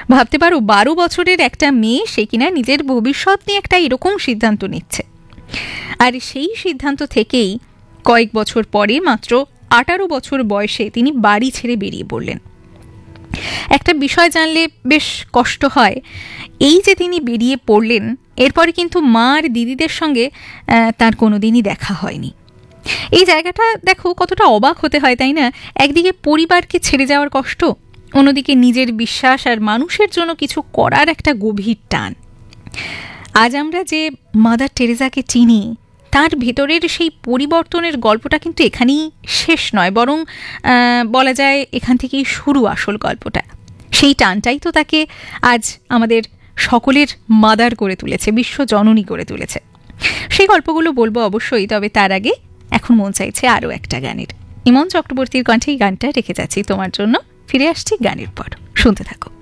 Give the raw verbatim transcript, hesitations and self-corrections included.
ভাবতে পারো, বারো বছরের একটা মেয়ে, সে কিনা নিজের ভবিষ্যৎ নিয়ে একটা এরকম সিদ্ধান্ত নিচ্ছে। আর সেই সিদ্ধান্ত থেকেই কয়েক বছর পরে, মাত্র আঠারো বছর বয়সে তিনি বাড়ি ছেড়ে বেরিয়ে পড়লেন। একটা বিষয় জানলে বেশ কষ্ট হয়, এই যে তিনি বেরিয়ে পড়লেন, এরপরে কিন্তু মা আর দিদিদের সঙ্গে তার কোনোদিনই দেখা হয়নি। এই জায়গাটা দেখো কতটা অবাক হতে হয়, তাই না? একদিকে পরিবারকে ছেড়ে যাওয়ার কষ্ট, অন্যদিকে নিজের বিশ্বাস আর মানুষের জন্য কিছু করার একটা গভীর টান। আজ আমরা যে মাদার টেরেসাকে চিনি, তার ভেতরের সেই পরিবর্তনের গল্পটা কিন্তু এখানেই শেষ নয়, বরং বলা যায় এখান থেকেই শুরু আসল গল্পটা। সেই টানটাই তো তাকে আজ আমাদের সকলের মাদার করে তুলেছে, বিশ্ব জননী করে তুলেছে। সেই গল্পগুলো বলবো অবশ্যই, তবে তার আগে এখন মন চাইছে আরও একটা গানের। ইমন চক্রবর্তীর কণ্ঠে এই গানটা রেখে যাচ্ছি তোমার জন্য। ফিরে আসছি গানের পর, শুনতে থাকো।